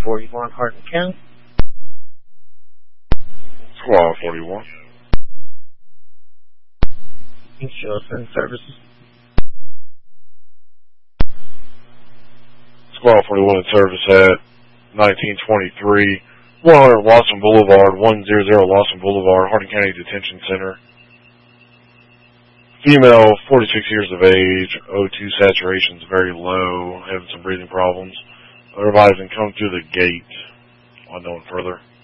41 Hardin County. Squad 41. Insurance and services. Squad 41 in service at 1923 100 Lawson Boulevard, 100 Lawson Boulevard, Hardin County Detention Center. Female, 46 years of age, O2 saturation is very low, having some breathing problems. Everybody's been coming through the gate. Unknown further.